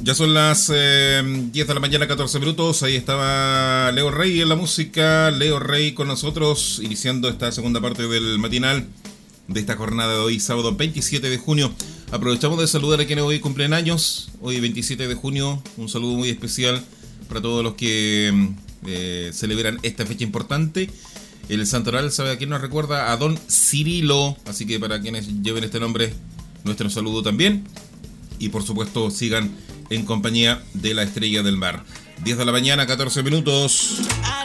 Ya son las 10 de la mañana, 14 minutos. Ahí estaba Leo Rey en la música. Leo Rey con nosotros, iniciando esta segunda parte del matinal de esta jornada de hoy, sábado 27 de junio. Aprovechamos de saludar a quienes hoy cumplen años. Hoy 27 de junio, un saludo muy especial para todos los que celebran esta fecha importante. El santoral, ¿sabe a quién nos recuerda? A don Cirilo. Así que para quienes lleven este nombre, nuestro saludo también. Y por supuesto sigan en compañía de la estrella del mar. 10 de la mañana, 14 minutos.